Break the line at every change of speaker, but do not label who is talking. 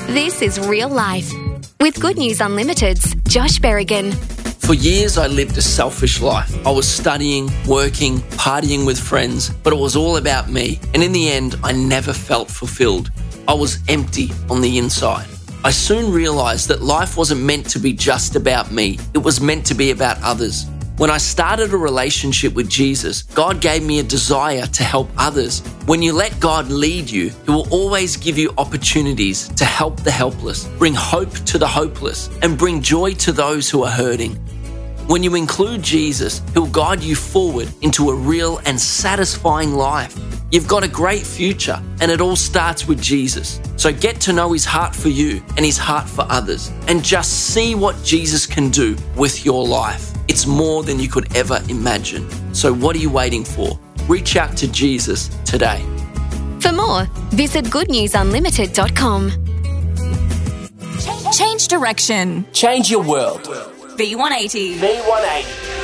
This is Real Life with Good News Unlimited's Josh Berrigan.
For years, I lived a selfish life. I was studying, working, partying with friends, but it was all about me. And in the end, I never felt fulfilled. I was empty on the inside. I soon realized that life wasn't meant to be just about me. It was meant to be about others. When I started a relationship with Jesus, God gave me a desire to help others. When you let God lead you, He will always give you opportunities to help the helpless, bring hope to the hopeless, and bring joy to those who are hurting. When you include Jesus, He'll guide you forward into a real and satisfying life. You've got a great future, and it all starts with Jesus. So get to know His heart for you and His heart for others, and just see what Jesus can do with your life. It's more than you could ever imagine. So what are you waiting for? Reach out to Jesus today.
For more, visit goodnewsunlimited.com.
Change direction.
Change your world.
V180.
V180.